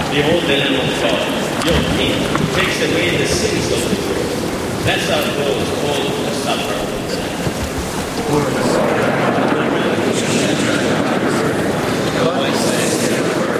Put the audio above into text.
Behold the Lamb of God. Your King takes away the sins of the world. That's our goal.